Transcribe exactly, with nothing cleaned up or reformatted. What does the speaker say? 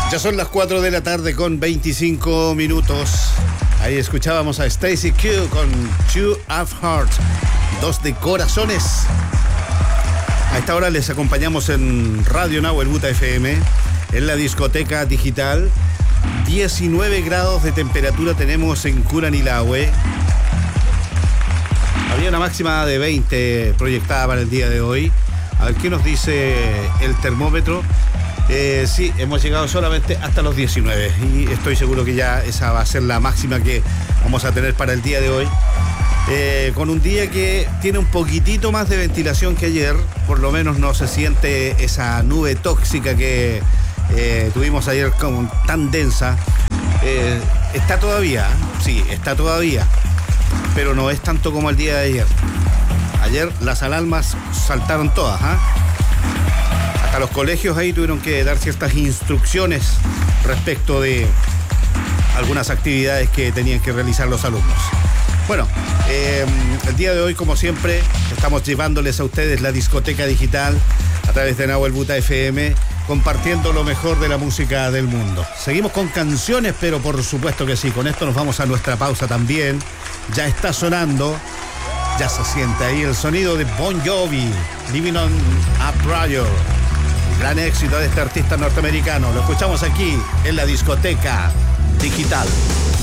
Ya son las cuatro de la tarde con veinticinco minutos. Ahí escuchábamos a Stacy Q con Two of Hearts, dos de corazones. A esta hora les acompañamos en Radio Nahuel Buta F M, en la discoteca digital. diecinueve grados de temperatura tenemos en Curanilahue. Había una máxima de veinte proyectada para el día de hoy. A ver qué nos dice el termómetro. Eh, sí, hemos llegado solamente hasta los diecinueve y estoy seguro que ya esa va a ser la máxima que vamos a tener para el día de hoy. Eh, con un día que tiene un poquitito más de ventilación que ayer, por lo menos no se siente esa nube tóxica que eh, tuvimos ayer como tan densa. Eh, está todavía, sí, está todavía, pero no es tanto como el día de ayer. Ayer las alarmas saltaron todas, ¿ah? ¿eh? Hasta los colegios ahí tuvieron que dar ciertas instrucciones respecto de algunas actividades que tenían que realizar los alumnos. Bueno, eh, el día de hoy, como siempre, estamos llevándoles a ustedes la discoteca digital a través de Nahuel Buta F M, compartiendo lo mejor de la música del mundo. Seguimos con canciones, pero por supuesto que sí. Con esto nos vamos a nuestra pausa también. Ya está sonando, ya se siente ahí el sonido de Bon Jovi, Living on a Prayer. Gran éxito de este artista norteamericano. Lo escuchamos aquí en la discoteca digital.